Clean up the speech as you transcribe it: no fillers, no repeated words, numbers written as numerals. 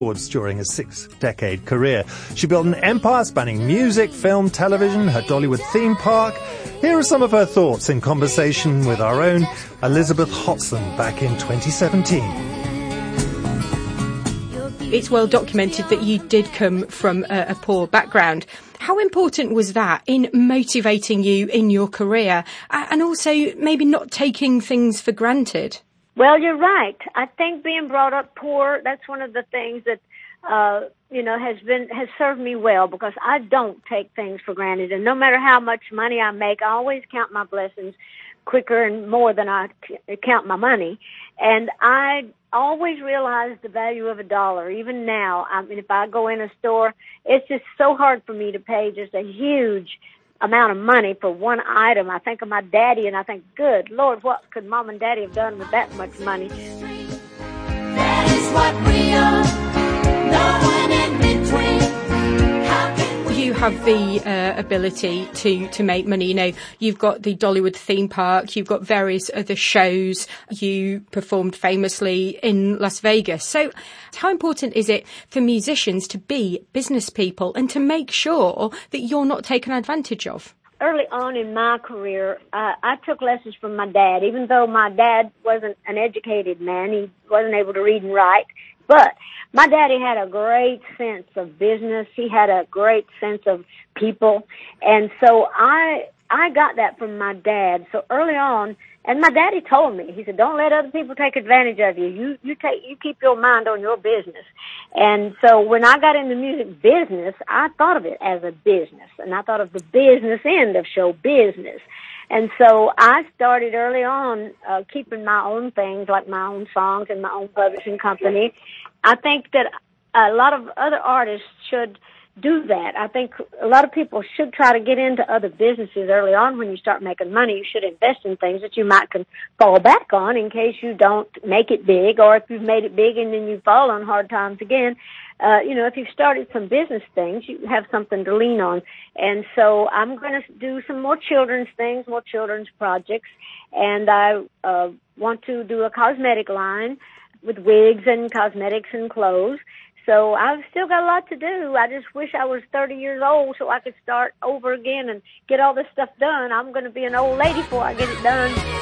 awards during a 6-decade career. She built an empire spanning music, film, television, her Dollywood theme park. Here are some of her thoughts in conversation with our own Elizabeth Hotson back in 2017. It's well documented that you did come from a poor background. How important was that in motivating you in your career and also maybe not taking things for granted? Well, you're right. I think being brought up poor, that's one of the things that, has served me well, because I don't take things for granted. And no matter how much money I make, I always count my blessings quicker and more than I count my money. And I always realize the value of $1. Even now, I mean, if I go in a store, it's just so hard for me to pay just a huge amount of money for one item. I think of my daddy and I think, good Lord, what could Mom and Daddy have done with that much money? That is what we are, no one in between. How can we... You have the ability to make money. You know, you've got the Dollywood theme park, you've got various other shows, you performed famously in Las Vegas. So how important is it for musicians to be business people and to make sure that you're not taken advantage of? Early on in my career, I took lessons from my dad, even though my dad wasn't an educated man. He wasn't able to read and write. But my daddy had a great sense of business. He had a great sense of people. And so I got that from my dad. So early on, and my daddy told me, he said, don't let other people take advantage of you. You keep your mind on your business. And so when I got into music business, I thought of it as a business, and I thought of the business end of show business. And so I started early on keeping my own things, like my own songs and my own publishing company. I think that a lot of other artists should do that. I think a lot of people should try to get into other businesses early on. When you start making money, you should invest in things that you might can fall back on in case you don't make it big, or if you've made it big and then you fall on hard times again. If you've started some business things, you have something to lean on. And so I'm going to do some more children's things, more children's projects. And I want to do a cosmetic line with wigs and cosmetics and clothes. So I've still got a lot to do. I just wish I was 30 years old so I could start over again and get all this stuff done. I'm going to be an old lady before I get it done.